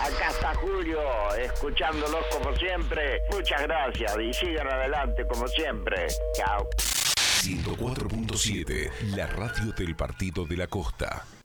Acá está Julio, escuchándolos como siempre. Muchas gracias y sigan adelante como siempre. Chao. 104.7, la radio del Partido de la Costa.